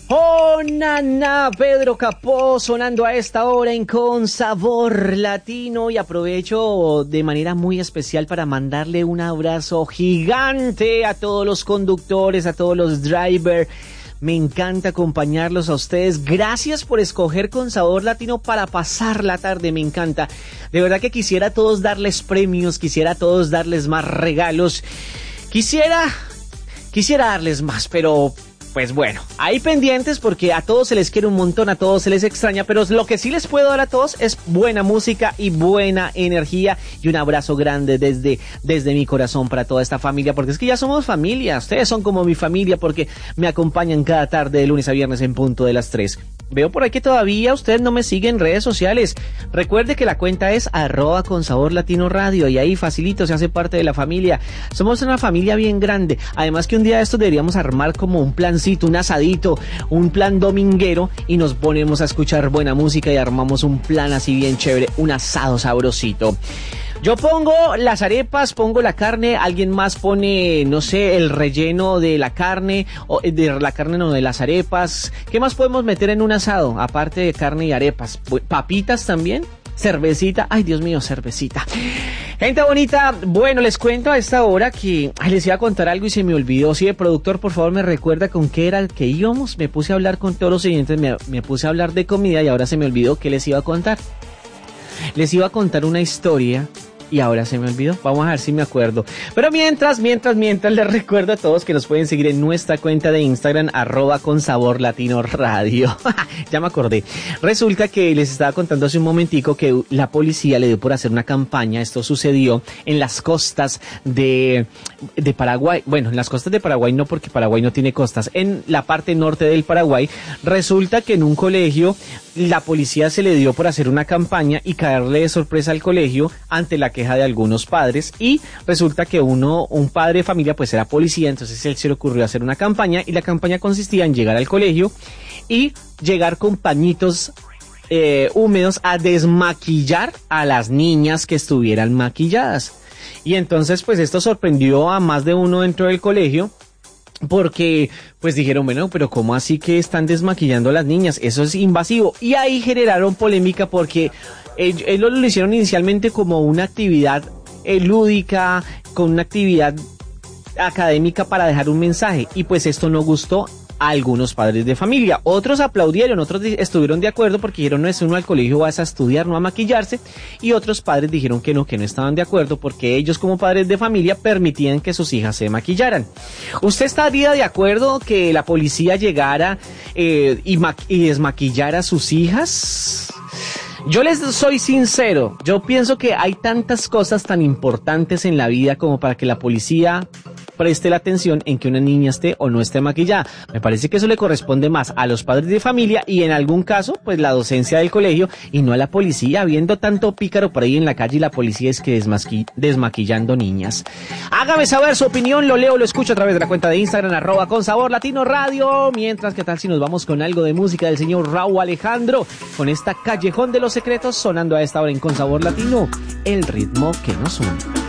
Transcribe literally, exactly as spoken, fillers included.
Oh, nana, Pedro Capó sonando a esta hora en Con Sabor Latino, y aprovecho de manera muy especial para mandarle un abrazo gigante a todos los conductores, a todos los drivers. Me encanta acompañarlos a ustedes. Gracias por escoger Con Sabor Latino para pasar la tarde, me encanta. De verdad que quisiera a todos darles premios, quisiera a todos darles más regalos. Quisiera, quisiera darles más, pero pues bueno, ahí pendientes porque a todos se les quiere un montón, a todos se les extraña, pero lo que sí les puedo dar a todos es buena música y buena energía y un abrazo grande desde, desde mi corazón para toda esta familia, porque es que ya somos familia, ustedes son como mi familia porque me acompañan cada tarde de lunes a viernes en punto de las tres. Veo por ahí que todavía ustedes no me siguen en redes sociales. Recuerde que la cuenta es arroba con sabor latino radio y ahí facilito se hace parte de la familia. Somos una familia bien grande. Además que un día de estos deberíamos armar como un plancito, un asadito, un plan dominguero y nos ponemos a escuchar buena música y armamos un plan así bien chévere, un asado sabrosito. Yo pongo las arepas, pongo la carne, alguien más pone, no sé, el relleno de la carne, o de la carne no, de las arepas. ¿Qué más podemos meter en un asado? Aparte de carne y arepas, papitas también, cervecita, ay Dios mío, cervecita. Gente bonita, bueno, les cuento a esta hora que ay, les iba a contar algo y se me olvidó. Sí, el productor, por favor, me recuerda con qué era el que íbamos. Me puse a hablar con todos los siguientes, me, me puse a hablar de comida y ahora se me olvidó qué les iba a contar. Les iba a contar una historia y ahora se me olvidó. Vamos a ver si me acuerdo. Pero mientras, mientras, mientras les recuerdo a todos que nos pueden seguir en nuestra cuenta de Instagram, arroba con sabor latino radio. Ya me acordé. Resulta que les estaba contando hace un momentico que la policía le dio por hacer una campaña. Esto sucedió en las costas de, de Paraguay. Bueno, en las costas de Paraguay no, porque Paraguay no tiene costas. En la parte norte del Paraguay, resulta que en un colegio la policía se le dio por hacer una campaña y caerle de sorpresa al colegio ante la queja de algunos padres, y resulta que uno, un padre de familia pues era policía, entonces él se le ocurrió hacer una campaña y la campaña consistía en llegar al colegio y llegar con pañitos eh, húmedos a desmaquillar a las niñas que estuvieran maquilladas. Y entonces pues esto sorprendió a más de uno dentro del colegio, porque pues dijeron, bueno, pero ¿cómo así que están desmaquillando a las niñas? Eso es invasivo. Y ahí generaron polémica porque ellos, ellos lo hicieron inicialmente como una actividad eh, lúdica, con una actividad académica para dejar un mensaje, y pues esto no gustó a algunos padres de familia. Otros aplaudieron, otros estuvieron de acuerdo porque dijeron, no, es uno al colegio, vas a estudiar, no a maquillarse, y otros padres dijeron que no, que no estaban de acuerdo porque ellos como padres de familia permitían que sus hijas se maquillaran. ¿Usted estaría de acuerdo que la policía llegara eh, y, ma- y desmaquillara a sus hijas? Yo les soy sincero, yo pienso que hay tantas cosas tan importantes en la vida como para que la policía preste la atención en que una niña esté o no esté maquillada. Me parece que eso le corresponde más a los padres de familia y en algún caso, pues la docencia del colegio y no a la policía, viendo tanto pícaro por ahí en la calle y la policía es que desmaqui- desmaquillando niñas. Hágame saber su opinión, lo leo, lo escucho a través de la cuenta de Instagram, arroba con sabor latino radio. Mientras, ¿qué tal si nos vamos con algo de música del señor Raúl Alejandro? Con esta Callejón de los Secretos sonando a esta hora en Con Sabor Latino, el ritmo que nos une.